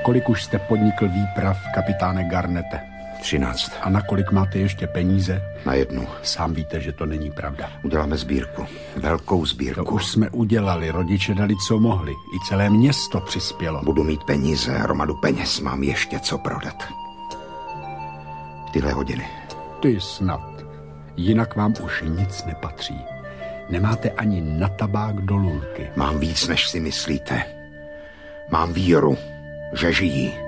Kolik už jste podnikl výprav, kapitáne Garnete? 13. A na kolik máte ještě peníze? Na 1. Sám víte, že to není pravda. Uděláme sbírku. Velkou sbírku. To už jsme udělali. Rodiče dali, co mohli. I celé město přispělo. Budu mít peníze, hromadu peněz. Mám ještě co prodat. Tyhle hodiny. Ty snad. Jinak vám už nic nepatří. Nemáte ani na tabák do lulky. Mám víc, než si myslíte. Mám víru, že žijí.